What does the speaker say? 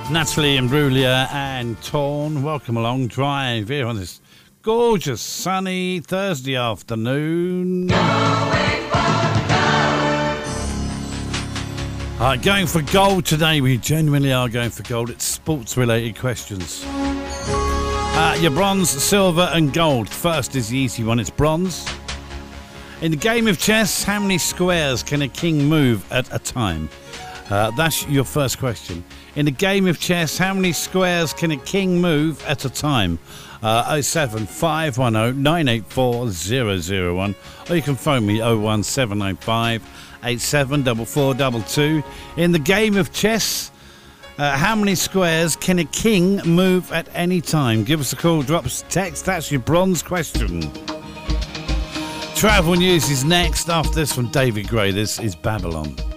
Natalie Imbruglia and Torn, welcome along. Drive here on this gorgeous sunny Thursday afternoon. Going for gold today. We genuinely are going for gold. It's sports related questions. Your bronze, silver and gold. First is the easy one. It's bronze. In the game of chess, how many squares can a king move at a time? That's your first question. In a game of chess, how many squares can a king move at a time? 07510 984 001, or you can phone me 01795 874422. In the game of chess, how many squares can a king move at any time? Give us a call, drop us a text. That's your bronze question. Travel news is next. After this from David Gray, this is Babylon.